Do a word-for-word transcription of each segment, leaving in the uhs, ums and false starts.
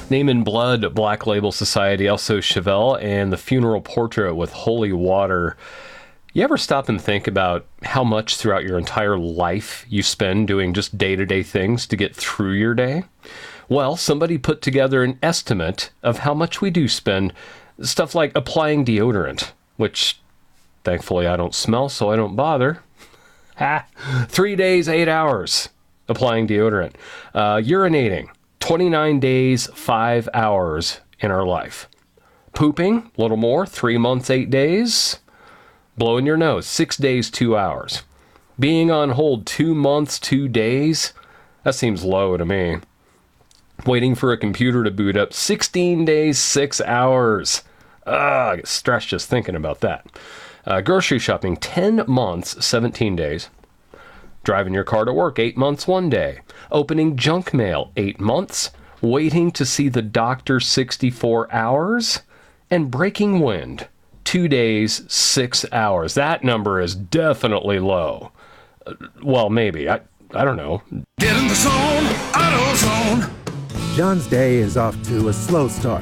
Name in Blood, Black Label Society, also Chevelle, and the Funeral Portrait with Holy Water. You ever stop and think about how much throughout your entire life you spend doing just day-to-day things to get through your day? Well, somebody put together an estimate of how much we do spend stuff like applying deodorant, which thankfully I don't smell, so I don't bother. Ha! Three days, eight hours applying deodorant. Uh, urinating, twenty-nine days, five hours in our life. Pooping, a little more, three months, eight days. Blowing your nose, six days, two hours. Being on hold, two months, two days. That seems low to me. Waiting for a computer to boot up, sixteen days, six hours. Ugh, I get stressed just thinking about that. Uh, grocery shopping, ten months, seventeen days. Driving your car to work, eight months, one day. Opening junk mail, eight months. Waiting to see the doctor, sixty-four hours. And breaking wind, two days, six hours. That number is definitely low. Uh, well, maybe. I, I don't know. Get in the zone, AutoZone. John's day is off to a slow start.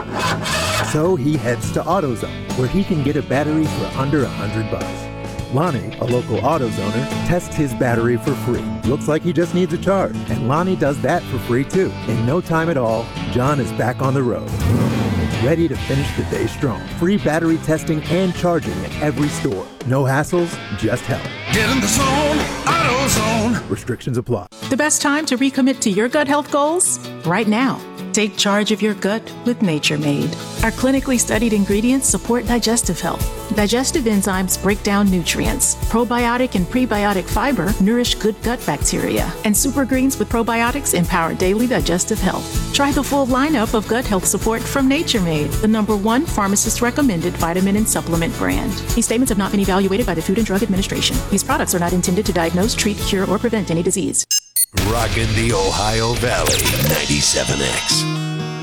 So he heads to AutoZone, where he can get a battery for under a hundred bucks. Lonnie, a local AutoZoner, tests his battery for free. Looks like he just needs a charge, and Lonnie does that for free too. In no time at all, John is back on the road, ready to finish the day strong. Free battery testing and charging at every store. No hassles, just help. Get in the zone, AutoZone. Restrictions apply. The best time to recommit to your gut health goals? Right now. Take charge of your gut with Nature Made. Our clinically studied ingredients support digestive health. Digestive enzymes break down nutrients. Probiotic and prebiotic fiber nourish good gut bacteria. And super greens with probiotics empower daily digestive health. Try the full lineup of gut health support from Nature Made, the number one pharmacist-recommended vitamin and supplement brand. These statements have not been evaluated by the Food and Drug Administration. These products are not intended to diagnose, treat, cure, or prevent any disease. Rockin' the Ohio Valley, ninety-seven X.